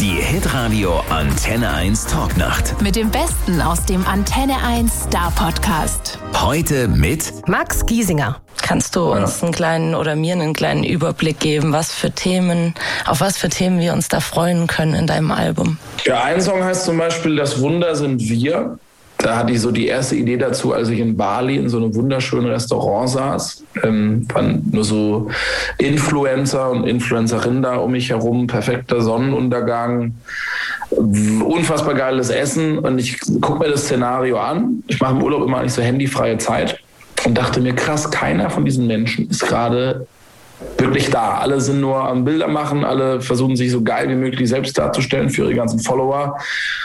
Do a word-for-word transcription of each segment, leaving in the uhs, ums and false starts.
Die Hitradio Antenne eins Talknacht. Mit dem Besten aus dem Antenne eins Star Podcast. Heute mit Max Giesinger. Kannst du uns einen kleinen oder mir einen kleinen Überblick geben, was für Themen, auf was für Themen wir uns da freuen können in deinem Album? Ja, ein Song heißt zum Beispiel Das Wunder sind wir. Da hatte ich so die erste Idee dazu, als ich in Bali in so einem wunderschönen Restaurant saß. Ähm, waren nur so Influencer und Influencerinnen da um mich herum, perfekter Sonnenuntergang, unfassbar geiles Essen. Und ich gucke mir das Szenario an. Ich mache im Urlaub immer eigentlich so handyfreie Zeit und dachte mir, krass, keiner von diesen Menschen ist gerade wirklich da. Alle sind nur am Bilder machen, alle versuchen sich so geil wie möglich selbst darzustellen für ihre ganzen Follower.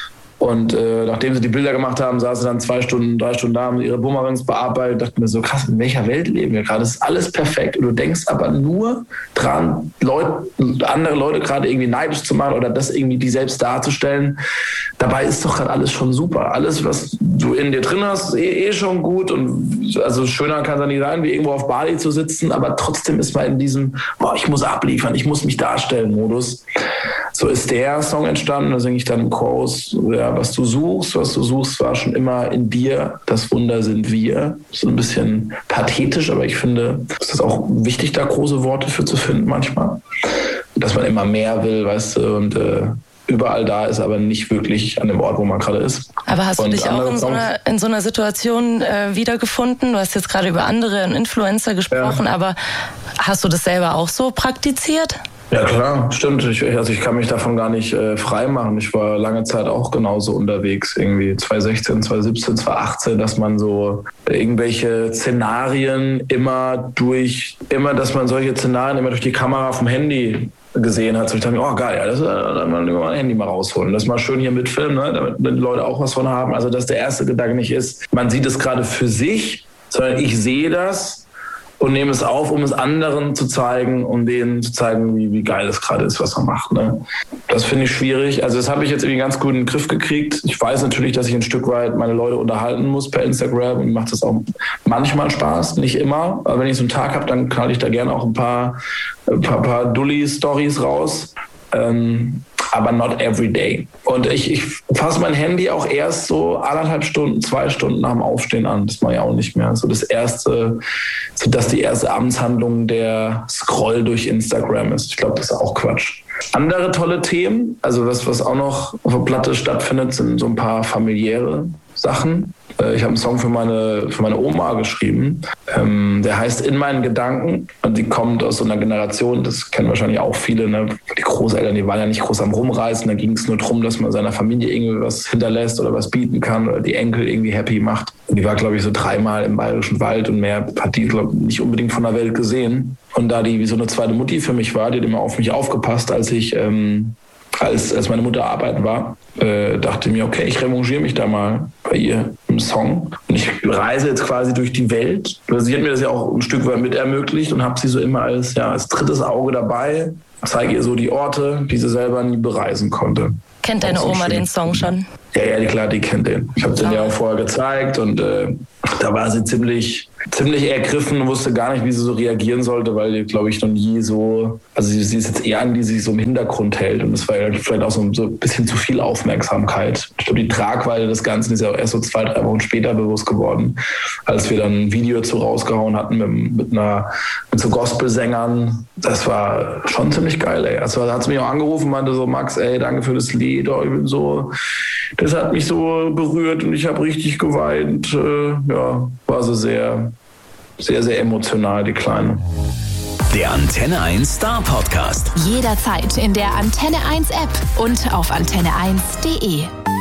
Und äh, nachdem sie die Bilder gemacht haben, saßen sie dann zwei Stunden, drei Stunden da, haben ihre Boomerangs bearbeitet, dachten mir so, krass, in welcher Welt leben wir gerade? Das ist alles perfekt. Und du denkst aber nur dran, Leute, andere Leute gerade irgendwie neidisch zu machen oder das irgendwie die selbst darzustellen. Dabei ist doch gerade alles schon super. Alles, was du in dir drin hast, ist eh, eh schon gut. Und also schöner kann es ja nicht sein, wie irgendwo auf Bali zu sitzen. Aber trotzdem ist man in diesem, boah, ich muss abliefern, ich muss mich darstellen Modus. So ist der Song entstanden. Da singe ich dann im Chorus, ja, was du suchst, was du suchst, war schon immer in dir. Das Wunder sind wir. So ein bisschen pathetisch, aber ich finde, es ist auch wichtig, da große Worte für zu finden manchmal. Dass man immer mehr will, weißt du, und äh, überall da ist, aber nicht wirklich an dem Ort, wo man gerade ist. Aber hast und du dich auch in so einer, in so einer Situation äh, wiedergefunden? Du hast jetzt gerade über andere Influencer gesprochen, ja. Aber hast du das selber auch so praktiziert? Ja klar, stimmt. Ich, also ich kann mich davon gar nicht äh, frei machen. Ich war lange Zeit auch genauso unterwegs, irgendwie zwanzig sechzehn, zwanzig siebzehn, zwanzig achtzehn, dass man so irgendwelche Szenarien immer durch, immer, dass man solche Szenarien immer durch die Kamera vom Handy gesehen hat. So ich dachte, oh geil, ja, das dann mal mein Handy mal rausholen. Das mal schön hier mitfilmen, ne, damit die Leute auch was von haben. Also dass der erste Gedanke nicht ist, man sieht es gerade für sich, sondern ich sehe das und nehme es auf, um es anderen zu zeigen, um denen zu zeigen, wie, wie geil es gerade ist, was man macht. Ne? Das finde ich schwierig. Also das habe ich jetzt irgendwie ganz gut in den Griff gekriegt. Ich weiß natürlich, dass ich ein Stück weit meine Leute unterhalten muss per Instagram und mir macht das auch manchmal Spaß, nicht immer. Aber wenn ich so einen Tag habe, dann knall ich da gerne auch ein paar, ein paar, paar Dulli-Stories raus. Ähm, aber not every day. Und ich, ich fasse mein Handy auch erst so anderthalb Stunden, zwei Stunden nach dem Aufstehen an. Das mache ich auch nicht mehr. So das erste, so dass die erste Abendshandlung der Scroll durch Instagram ist. Ich glaube, das ist auch Quatsch. Andere tolle Themen, also was, was auch noch auf der Platte stattfindet, sind so ein paar familiäre Sachen. Ich habe einen Song für meine, für meine Oma geschrieben. Ähm, der heißt In meinen Gedanken. Und die kommt aus so einer Generation, das kennen wahrscheinlich auch viele, ne? Die Großeltern, die waren ja nicht groß am Rumreisen. Da ging es nur darum, dass man seiner Familie irgendwie was hinterlässt oder was bieten kann oder die Enkel irgendwie happy macht. Und die war, glaube ich, so dreimal im Bayerischen Wald und mehr hat die, glaube ich, nicht unbedingt von der Welt gesehen. Und da die wie so eine zweite Mutti für mich war, die hat immer auf mich aufgepasst, als ich... Ähm, Als, als meine Mutter arbeiten war, äh, dachte ich mir, okay, ich revanchiere mich da mal bei ihr im Song. Und ich reise jetzt quasi durch die Welt. Sie hat mir das ja auch ein Stück weit mit ermöglicht und habe sie so immer als, ja, als drittes Auge dabei. Zeige ihr so die Orte, die sie selber nie bereisen konnte. Kennt deine Oma schön. Den Song schon? Ja, ja, klar, die kennt den. Ich habe den ja auch vorher gezeigt und äh, da war sie ziemlich, ziemlich ergriffen und wusste gar nicht, wie sie so reagieren sollte, weil die, glaube ich, noch nie so, also sie, sie ist jetzt eher an, die sich so im Hintergrund hält und das war ja vielleicht auch so, so ein bisschen zu viel Aufmerksamkeit. Ich glaube, die Tragweite des Ganzen ist ja auch erst so zwei, drei Wochen später bewusst geworden, als wir dann ein Video zu rausgehauen hatten mit, mit, einer, mit so Gospelsängern. Das war schon ziemlich geil, ey. Also da hat sie mich auch angerufen und meinte so, Max, ey, danke für das Lied, oh, ich bin so... Das hat mich so berührt und ich habe richtig geweint. Äh, ja, war so sehr, sehr, sehr emotional, die Kleine. Der Antenne eins Star Podcast. Jederzeit in der Antenne eins App und auf antenne eins punkt de.